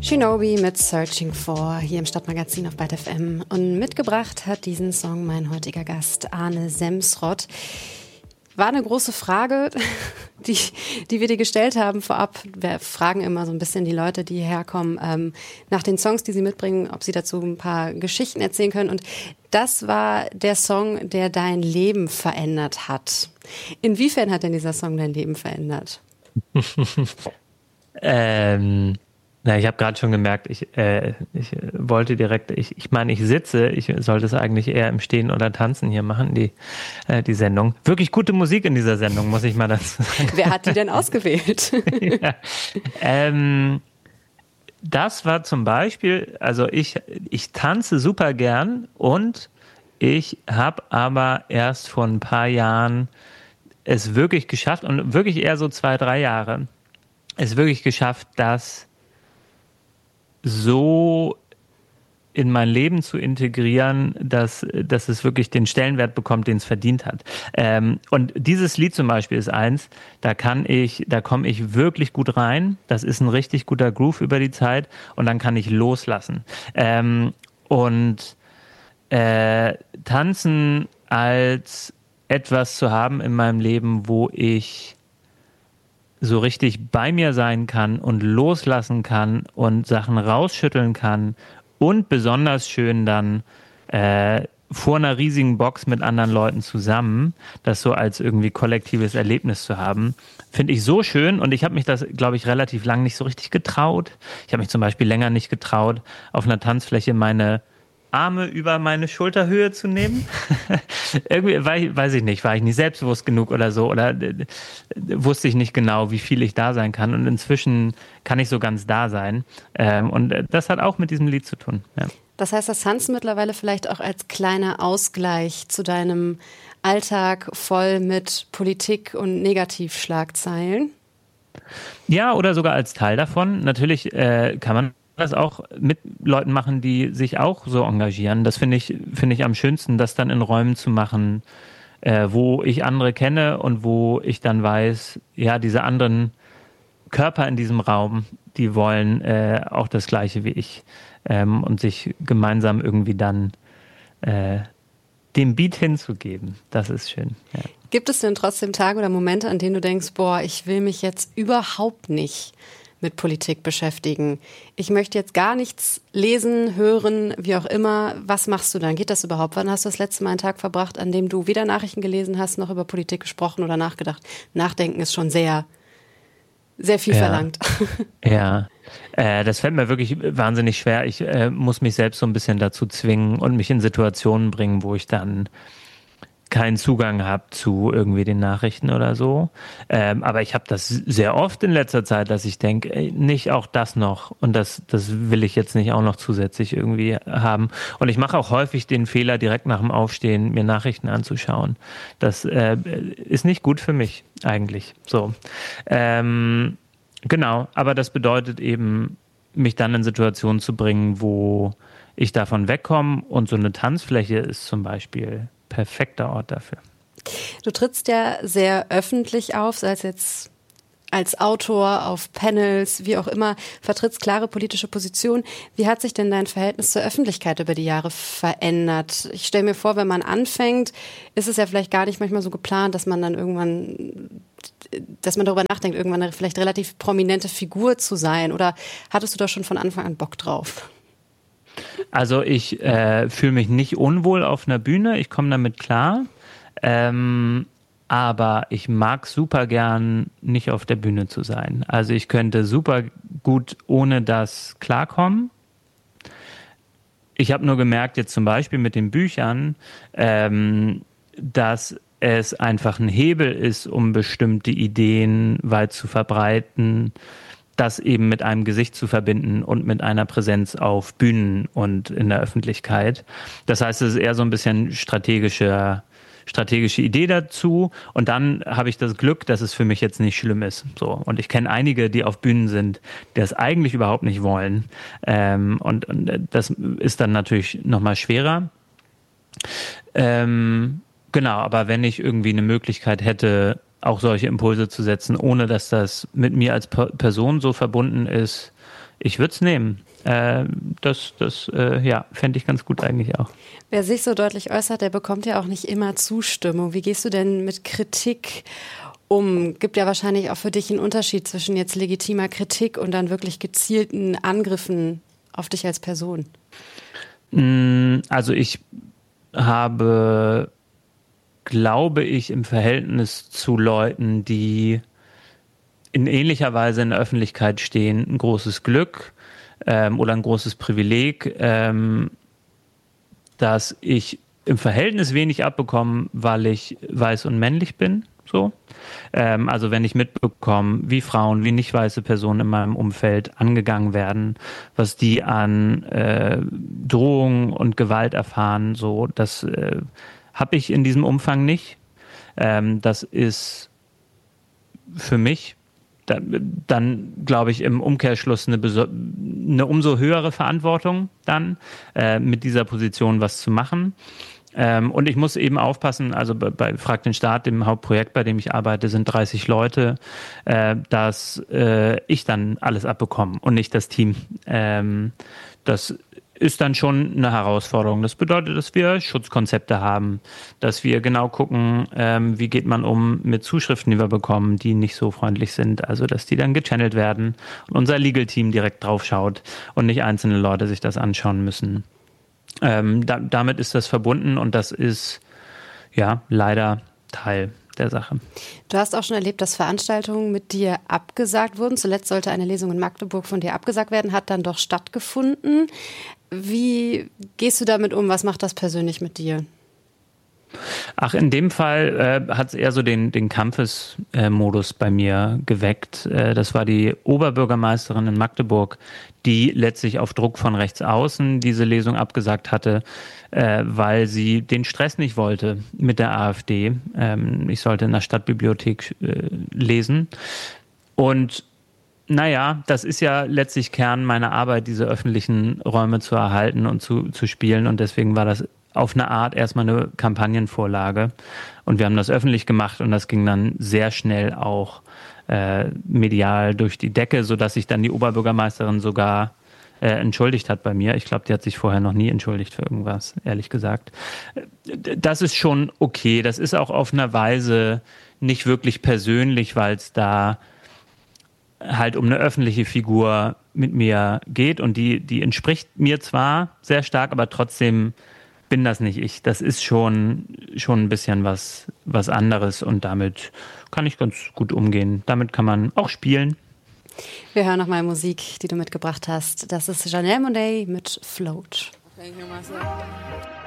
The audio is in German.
Shinobi mit Searching For hier im Stadtmagazin auf Byte FM. Und mitgebracht hat diesen Song mein heutiger Gast Arne Semsrott. War eine große Frage, die wir dir gestellt haben vorab. Wir fragen immer so ein bisschen die Leute, die herkommen, nach den Songs, die sie mitbringen, ob sie dazu ein paar Geschichten erzählen können. Und das war der Song, der dein Leben verändert hat. Inwiefern hat denn dieser Song dein Leben verändert? Ich habe gerade schon gemerkt, ich wollte direkt, ich meine, ich sitze, ich sollte es eigentlich eher im Stehen oder Tanzen hier machen, die Sendung. Wirklich gute Musik in dieser Sendung, muss ich mal dazu sagen. Wer hat die denn ausgewählt? Ja. Das war zum Beispiel, also ich tanze super gern und ich habe aber erst vor ein paar Jahren es wirklich geschafft und wirklich eher so 2-3 Jahre, es wirklich geschafft, das so in mein Leben zu integrieren, dass es wirklich den Stellenwert bekommt, den es verdient hat. Und dieses Lied zum Beispiel ist eins, da komme ich wirklich gut rein. Das ist ein richtig guter Groove über die Zeit und dann kann ich loslassen. Tanzen als etwas zu haben in meinem Leben, wo ich so richtig bei mir sein kann und loslassen kann und Sachen rausschütteln kann und besonders schön dann vor einer riesigen Box mit anderen Leuten zusammen, das so als irgendwie kollektives Erlebnis zu haben, finde ich so schön und ich habe mich das, glaube ich, relativ lang nicht so richtig getraut. Ich habe mich zum Beispiel länger nicht getraut, auf einer Tanzfläche meine Arme über meine Schulterhöhe zu nehmen. Irgendwie, weiß ich nicht, war ich nicht selbstbewusst genug oder so oder wusste ich nicht genau, wie viel ich da sein kann und inzwischen kann ich so ganz da sein und das hat auch mit diesem Lied zu tun. Ja. Das heißt, das Tanzen mittlerweile vielleicht auch als kleiner Ausgleich zu deinem Alltag voll mit Politik und Negativschlagzeilen? Ja, oder sogar als Teil davon. Natürlich kann man das auch mit Leuten machen, die sich auch so engagieren. Das finde ich am schönsten, das dann in Räumen zu machen, wo ich andere kenne und wo ich dann weiß, ja, diese anderen Körper in diesem Raum, die wollen auch das Gleiche wie ich und sich gemeinsam irgendwie dann dem Beat hinzugeben. Das ist schön. Ja. Gibt es denn trotzdem Tage oder Momente, an denen du denkst, boah, ich will mich jetzt überhaupt nicht mit Politik beschäftigen. Ich möchte jetzt gar nichts lesen, hören, wie auch immer. Was machst du dann? Geht das überhaupt? Wann hast du das letzte Mal einen Tag verbracht, an dem du weder Nachrichten gelesen hast, noch über Politik gesprochen oder nachgedacht? Nachdenken ist schon sehr, sehr viel verlangt. Ja, das fällt mir wirklich wahnsinnig schwer. Ich muss mich selbst so ein bisschen dazu zwingen und mich in Situationen bringen, wo ich dann keinen Zugang habe zu irgendwie den Nachrichten oder so. Aber ich habe das sehr oft in letzter Zeit, dass ich denke, nicht auch das noch und das will ich jetzt nicht auch noch zusätzlich irgendwie haben. Und ich mache auch häufig den Fehler, direkt nach dem Aufstehen mir Nachrichten anzuschauen. Das ist nicht gut für mich eigentlich. So, genau. Aber das bedeutet eben, mich dann in Situationen zu bringen, wo ich davon wegkomme und so eine Tanzfläche ist zum Beispiel perfekter Ort dafür. Du trittst ja sehr öffentlich auf, sei es jetzt als Autor, auf Panels, wie auch immer, vertrittst klare politische Positionen. Wie hat sich denn dein Verhältnis zur Öffentlichkeit über die Jahre verändert? Ich stelle mir vor, wenn man anfängt, ist es ja vielleicht gar nicht manchmal so geplant, dass man dann irgendwann, dass man darüber nachdenkt, irgendwann eine vielleicht relativ prominente Figur zu sein. Oder hattest du da schon von Anfang an Bock drauf? Also ich fühle mich nicht unwohl auf einer Bühne, ich komme damit klar, aber ich mag super gern nicht auf der Bühne zu sein. Also ich könnte super gut ohne das klarkommen. Ich habe nur gemerkt, jetzt zum Beispiel mit den Büchern, dass es einfach ein Hebel ist, um bestimmte Ideen weit zu verbreiten, das eben mit einem Gesicht zu verbinden und mit einer Präsenz auf Bühnen und in der Öffentlichkeit. Das heißt, es ist eher so ein bisschen strategische Idee dazu und dann habe ich das Glück, dass es für mich jetzt nicht schlimm ist. So. Und ich kenne einige, die auf Bühnen sind, die das eigentlich überhaupt nicht wollen. Und das ist dann natürlich nochmal schwerer. Genau, aber wenn ich irgendwie eine Möglichkeit hätte, auch solche Impulse zu setzen, ohne dass das mit mir als Person so verbunden ist, ich würde es nehmen. Das fände ich ganz gut eigentlich auch. Wer sich so deutlich äußert, der bekommt ja auch nicht immer Zustimmung. Wie gehst du denn mit Kritik um? Gibt ja wahrscheinlich auch für dich einen Unterschied zwischen jetzt legitimer Kritik und dann wirklich gezielten Angriffen auf dich als Person. Also ich habe, glaube ich, im Verhältnis zu Leuten, die in ähnlicher Weise in der Öffentlichkeit stehen, ein großes Glück oder ein großes Privileg, dass ich im Verhältnis wenig abbekomme, weil ich weiß und männlich bin. So. Also wenn ich mitbekomme, wie Frauen, wie nicht weiße Personen in meinem Umfeld angegangen werden, was die an Drohungen und Gewalt erfahren, so, das habe ich in diesem Umfang nicht. Das ist für mich dann, glaube ich, im Umkehrschluss eine umso höhere Verantwortung dann, mit dieser Position was zu machen. Und ich muss eben aufpassen, also bei Frag den Staat, dem Hauptprojekt, bei dem ich arbeite, sind 30 Leute, dass ich dann alles abbekomme und nicht das Team. Das ist dann schon eine Herausforderung. Das bedeutet, dass wir Schutzkonzepte haben, dass wir genau gucken, wie geht man um mit Zuschriften, die wir bekommen, die nicht so freundlich sind. Also, dass die dann gechannelt werden und unser Legal-Team direkt drauf schaut und nicht einzelne Leute sich das anschauen müssen. Damit ist das verbunden und das ist ja leider Teil der Sache. Du hast auch schon erlebt, dass Veranstaltungen mit dir abgesagt wurden. Zuletzt sollte eine Lesung in Magdeburg von dir abgesagt werden, hat dann doch stattgefunden. Wie gehst du damit um? Was macht das persönlich mit dir? Ach, in dem Fall hat es eher so den Kampfesmodus bei mir geweckt. Das war die Oberbürgermeisterin in Magdeburg, die letztlich auf Druck von rechts außen diese Lesung abgesagt hatte, weil sie den Stress nicht wollte mit der AfD. Ich sollte in der Stadtbibliothek lesen. Und naja, das ist ja letztlich Kern meiner Arbeit, diese öffentlichen Räume zu erhalten und zu spielen. Und deswegen war das auf eine Art erstmal eine Kampagnenvorlage. Und wir haben das öffentlich gemacht und das ging dann sehr schnell auch medial durch die Decke, sodass sich dann die Oberbürgermeisterin sogar entschuldigt hat bei mir. Ich glaube, die hat sich vorher noch nie entschuldigt für irgendwas, ehrlich gesagt. Das ist schon okay. Das ist auch auf einer Weise nicht wirklich persönlich, weil es da halt um eine öffentliche Figur mit mir geht und die entspricht mir zwar sehr stark, aber trotzdem bin das nicht ich. Das ist schon ein bisschen was anderes und damit kann ich ganz gut umgehen. Damit kann man auch spielen. Wir hören nochmal Musik, die du mitgebracht hast. Das ist Janelle Monáe mit Float. Okay,